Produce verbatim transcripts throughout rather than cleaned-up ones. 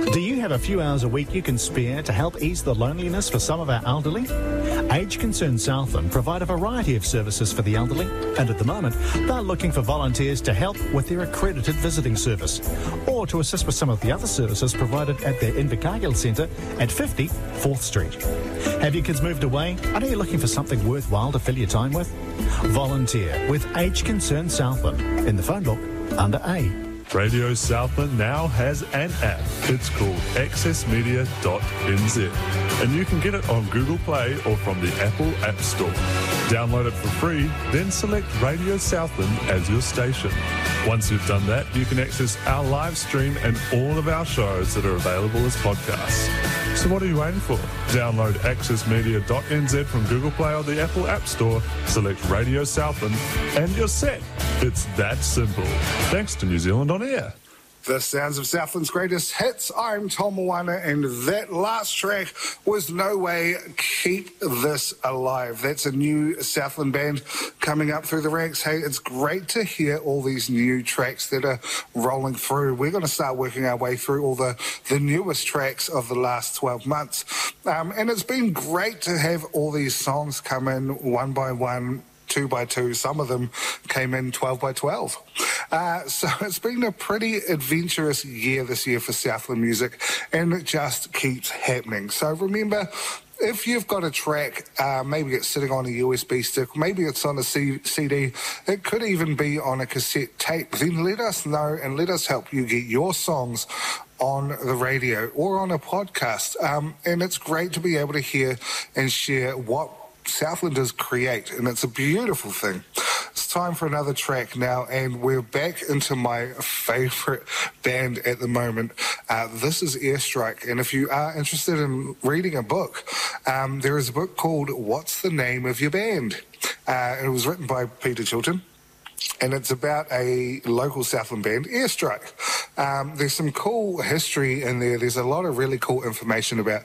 Do you have a few hours a week you can spare to help ease the loneliness for some of our elderly? Age Concern Southland provide a variety of services for the elderly, and at the moment they're looking for volunteers to help with their accredited visiting service or to assist with some of the other services provided at their Invercargill Centre at fifty Fourth Street. Have your kids moved away? Are you looking for something worthwhile to fill your time with? Volunteer with Age Concern Southland in the phone book under A. Radio Southland now has an app. It's called access media dot n z, and you can get it on Google Play or from the Apple App Store. Download it for free, then select Radio Southland as your station. Once you've done that, you can access our live stream and all of our shows that are available as podcasts. So what are you waiting for? Download access media dot n z from Google Play or the Apple App Store, select Radio Southland, and you're set. It's that simple. Thanks to New Zealand On Air. The sounds of Southland's greatest hits. I'm Tom Moana, and that last track was No Way, Keep This Alive. That's a new Southland band coming up through the ranks. Hey, it's great to hear all these new tracks that are rolling through. We're going to start working our way through all the, the newest tracks of the last twelve months. Um, and it's been great to have all these songs come in one by one, two by two. Some of them came in twelve by twelve. Uh, so it's been a pretty adventurous year this year for Southland music, and it just keeps happening. So remember, if you've got a track, uh, maybe it's sitting on a U S B stick, maybe it's on a C- CD, it could even be on a cassette tape, then let us know and let us help you get your songs on the radio or on a podcast. Um, and it's great to be able to hear and share what Southlanders create, and it's a beautiful thing. It's time for another track now, and we're back into my favourite band at the moment. Uh, this is Airstrike, and if you are interested in reading a book, um, there is a book called What's the Name of Your Band? Uh, it was written by Peter Chilton, and it's about a local Southland band, Airstrike. Um, there's some cool history in there. There's a lot of really cool information about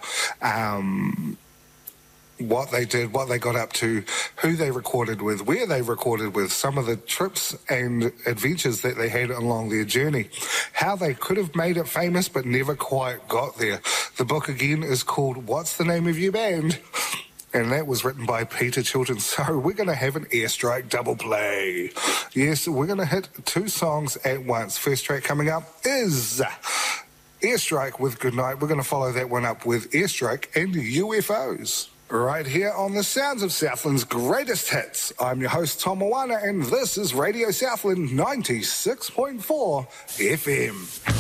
um what they did, what they got up to, who they recorded with, where they recorded with, some of the trips and adventures that they had along their journey, how they could have made it famous but never quite got there. The book again is called What's the Name of Your Band? And that was written by Peter Chilton. So we're going to have an Airstrike double play. Yes, we're going to hit two songs at once. First track coming up is Airstrike with Goodnight. We're going to follow that one up with Airstrike and U F Os. Right here on the sounds of Southland's greatest hits. I'm your host, Tom Moana, and this is Radio Southland ninety-six point four F M.